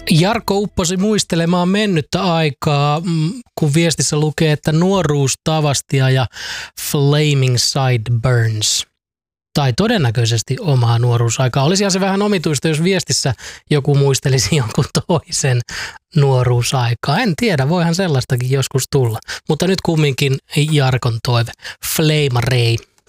Jarkko upposi muistelemaan mennyttä aikaa, kun viestissä lukee, että nuoruustavastia ja Flaming Sideburns. Tai todennäköisesti omaa nuoruusaikaa. Olisihan se vähän omituista, jos viestissä joku muistelisi jonkun toisen nuoruusaikaa. En tiedä, voihan sellaistakin joskus tulla. Mutta nyt kumminkin Jarkon toive. Flame Ray.